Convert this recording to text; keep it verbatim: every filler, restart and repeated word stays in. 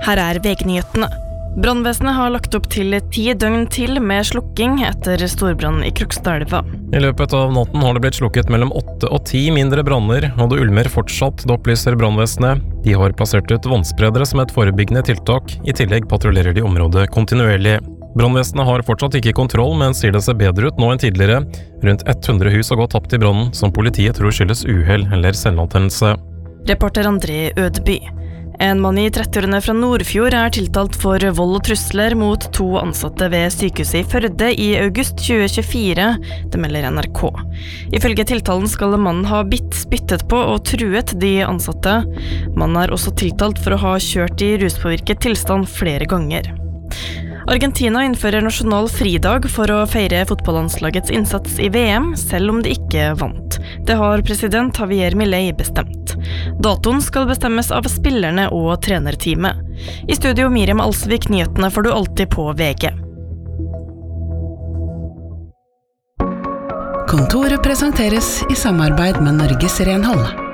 Her er V G-nyhetene. Brannvesenet har lagt opp til ti døgn til med slukking etter storbrann i Krokstadelva. I løpet av natten har det blitt slukket mellom åtte og ti mindre branner, og det ulmer fortsatt, det opplyser brannvesenet. De har plassert ut vannspredere som et forebyggende tiltak, i tillegg patruljerer de området kontinuerlig. Brannvesenet har fortsatt ikke kontroll, men sier det ser bedre ut nå enn tidligere. Rundt hundre hus har gått tapt i brannen, som politiet tror skyldes uhell eller selvantennelse. Reporter André Ødeby. En mann i trettiårene fra Nordfjord er tiltalt for vold og trusler mot to ansatte ved sykehuset i Førde i august tjue tjuefire, det melder N R K. Ifølge tiltalen skal mannen ha bitt, spyttet på og truet de ansatte. Mannen er også tiltalt for å ha kjørt i ruspåvirket tilstand flere ganger. Argentina innfører nasjonal fridag for å feire fotballandslagets innsats i V M, selv om de ikke vant. Det har president Javier Milei bestemt. Datoen skal bestemmes av spillerne og trenerteamet. I studio Miriam Alsvik, nyhetene får du alltid på V G. Kontoret presenteres i samarbeid med Norges Renhold.